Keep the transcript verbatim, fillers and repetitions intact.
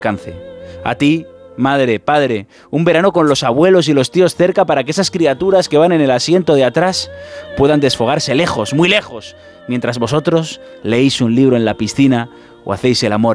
alcance. A ti, madre, padre, un verano con los abuelos y los tíos cerca para que esas criaturas que van en el asiento de atrás puedan desfogarse lejos, muy lejos, mientras vosotros leéis un libro en la piscina o hacéis el amor